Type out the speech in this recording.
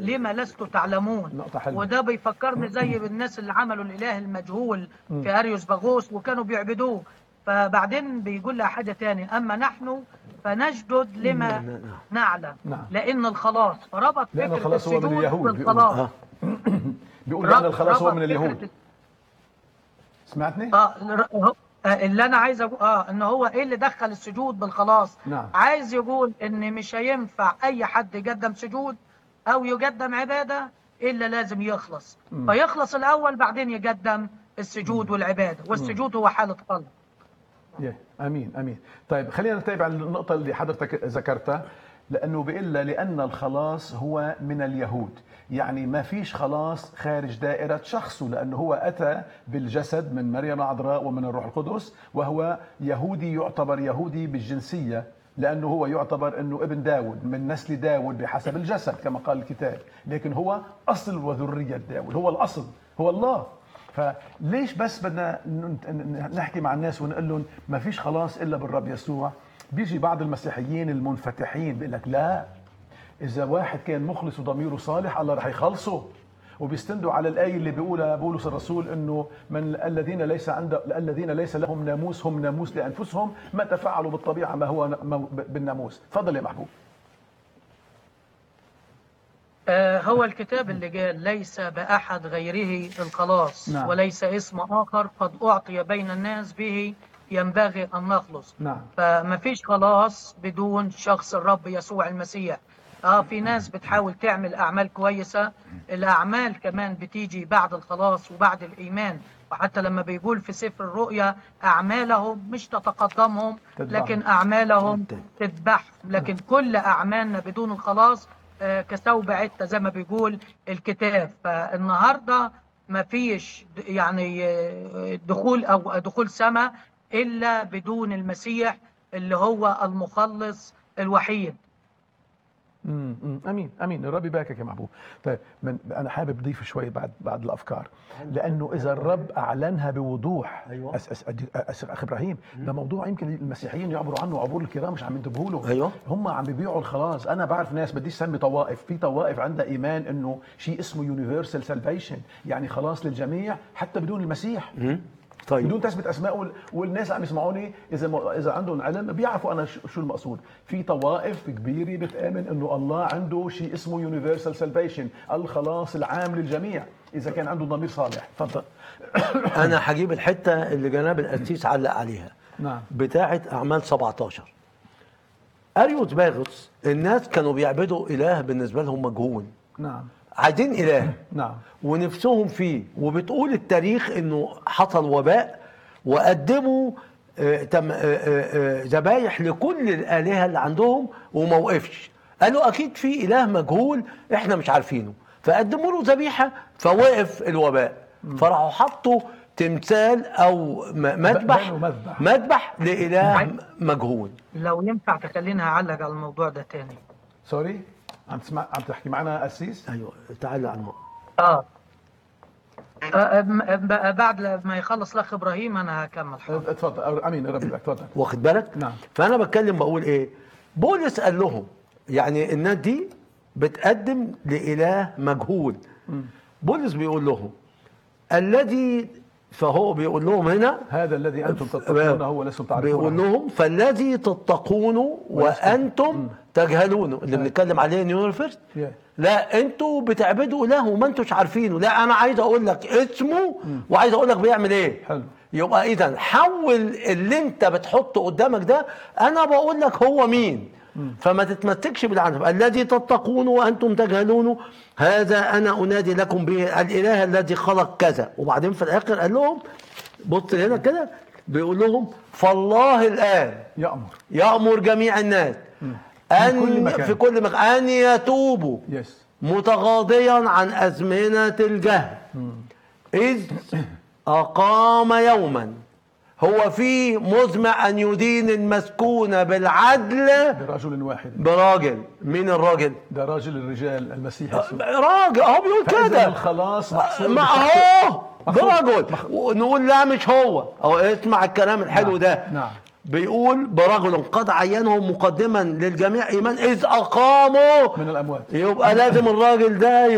لما لست تعلمون. نقطة حلوة. وده بيفكرني زي الناس اللي عملوا الاله المجهول في اريوس باغوس وكانوا بيعبدوه. فبعدين بيقول لها حاجه تاني: اما نحن فنسجد لما نعلم. لان الخلاص، فربط لأن فكره الخلاص هو من السجود اليهود بالخلاص. بيقول لأن الخلاص هو من اليهود. سمعتني؟ اللي انا عايز اقول ان هو ايه اللي دخل السجود بالخلاص. عايز يقول ان مش هينفع اي حد يقدم سجود او يقدم عباده الا لازم يخلص. فيخلص الاول بعدين يقدم السجود والعباده، والسجود هو حاله قلب. امين امين. طيب خلينا نتابع النقطه اللي حضرتك ذكرتها، لانه بيقول لان الخلاص هو من اليهود، يعني ما فيش خلاص خارج دائره شخصه، لانه هو اتى بالجسد من مريم العذراء ومن الروح القدس، وهو يهودي، يعتبر يهودي بالجنسيه، لانه هو يعتبر انه ابن داود من نسل داود بحسب الجسد كما قال الكتاب، لكن هو اصل وذريه داود، هو الاصل، هو الله. فليش بس بدنا نحكي مع الناس ونقول لهم ما فيش خلاص الا بالرب يسوع؟ بيجي بعض المسيحيين المنفتحين بيقول لك لا، اذا واحد كان مخلص وضميره صالح الله رح يخلصه، وبيستندوا على الايه اللي بيقولها بولس الرسول انه من الذين ليس لهم ناموس هم ناموس لانفسهم، ما تفعلوا بالطبيعه ما هو بالناموس. تفضل يا محبوب. هو الكتاب اللي قال ليس بأحد غيره الخلاص. وليس اسم آخر قد أعطي بين الناس به ينبغي أن نخلص. فما فيش خلاص بدون شخص الرب يسوع المسيح. في ناس بتحاول تعمل أعمال كويسة، الأعمال كمان بتيجي بعد الخلاص وبعد الإيمان. وحتى لما بيقول في سفر الرؤيا أعمالهم مش تتقدمهم لكن أعمالهم تتبعهم. لكن كل أعمالنا بدون الخلاص كثوب عتة زي ما بيقول الكتاب. فالنهارده ما فيش يعني دخول او دخول سماء الا بدون المسيح اللي هو المخلص الوحيد. امين امين. الرب يباركك يا محبوب. طيب انا حابب اضيف شوي بعد الافكار، لانه اذا الرب اعلنها بوضوح. اخ ابراهيم، ده موضوع يمكن المسيحيين يعبروا عنه عبور الكرام، مش عم ينتبهوا له. هم عم بيبيعوا الخلاص. انا بعرف ناس، بديش اسمي طوائف، في طوائف عندها ايمان انه شيء اسمه يونيفرسال سالفيشن، يعني خلاص للجميع حتى بدون المسيح. طيب. بدون تثبت اسماء، والناس عم يسمعوني اذا عندهم علم بيعرفوا انا شو المقصود. في طوائف كبيره بتامن انه الله عنده شيء اسمه يونيفرسال سالفيشن، الخلاص العام للجميع اذا كان عنده ضمير صالح. تفضل. انا هجيب الحته اللي جناب القسيس علق عليها بتاعه اعمال 17. اريوس باغوس الناس كانوا بيعبدوا اله بالنسبه لهم مجهول. عايزين اله. ونفسهم فيه، وبتقول التاريخ انه حصل وباء وقدموا ذبايح لكل الالهه اللي عندهم وما وقفش. قالوا اكيد في اله مجهول احنا مش عارفينه، فقدموا له ذبيحه فوقف الوباء. فراحوا حطوا تمثال او مذبح لاله مجهول. لو ينفع تخلينا اعلق على الموضوع ده تاني. سوري، عم تحكي معنا قسيس؟ ايوه تعال على الموضوع. بعد ما يخلص الاخ ابراهيم انا هكمل. اتفضل. امين. ربي يبارك. اتفضل. واخد بالك؟ فانا بتكلم بقول ايه؟ بولس قال لهم يعني الناس دي بتقدم لاله مجهول. بولس بيقول لهم الذي، فهو بيقول لهم هنا هذا الذي انتم تتقونه ولستم تعرفونه. بيقول لهم فالذي تتقونه وانتم تجهلونه، اللي بنتكلم عليه نيورفيرست. لا انتوا بتعبدوا اله وما انتوش عارفينه. لا انا عايز اقول لك اسمه وعايز اقول لك بيعمل ايه. حلو. يبقى اذا حول اللي انت بتحطه قدامك ده، انا بقول لك هو مين. فما تتمسكش بالعنف. الذي تتقونه وانتم تجهلونه هذا انا انادي لكم به الاله الذي خلق كذا. وبعدين في الاخر قال لهم بص هنا كده، بيقول لهم فالله الان يأمر جميع الناس في كل مكان ان يتوبوا متغاضيا عن ازمنه الجهل، اذ اقام يوما هو فيه مزمع أن يدين المسكون بالعدل برجل واحد. براجل. مين الراجل؟ ده راجل الرجال المسيح يسوع. راجل اهو بيقول كده. الخلاص محصول ما اهو برجل. نقول لا مش هو. او اسمع الكلام الحلو ده. بيقول برجل قد عينه مقدما للجميع ايمان اذ اقاموا من الاموات. يبقى لازم الراجل ده